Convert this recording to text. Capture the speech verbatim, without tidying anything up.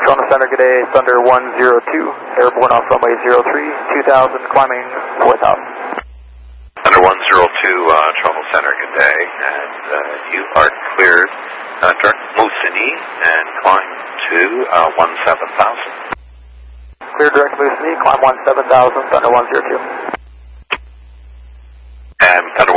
Toronto Center, good day, Thunder one zero two, airborne off runway zero three, two thousand, climbing four thousand. Thunder one zero two, uh, Toronto Center, good day, and uh, you are cleared, uh, direct Moosonee, and climb to uh, one seven thousand. Clear direct Moosonee, climb one seven thousand, Thunder one zero two. And Thunder